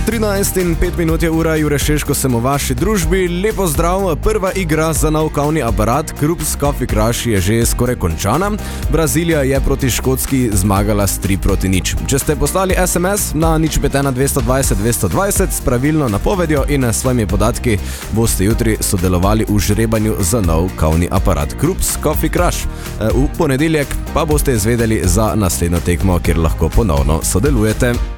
13:05 je ura, Jure Šeško sem v vaši družbi. Lepo zdrav, prva igra za nov kavni aparat Krups Coffee Crush je že skoraj končana. Brazilija je proti Škotski zmagala s 3-0. Če ste poslali SMS na 051 220 220 s pravilno napovedjo in s svojimi podatki, boste jutri sodelovali v žrebanju za nov kavni aparat Krups Coffee Crush. V ponedeljek pa boste izvedeli za naslednjo tekmo, kjer lahko ponovno sodelujete.